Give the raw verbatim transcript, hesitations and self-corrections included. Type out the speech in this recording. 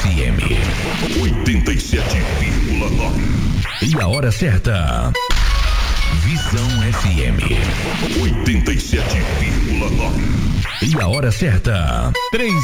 M oitenta e sete vírgula nove. E a hora certa. Visão F M oitenta e sete vírgula nove. E a hora certa. três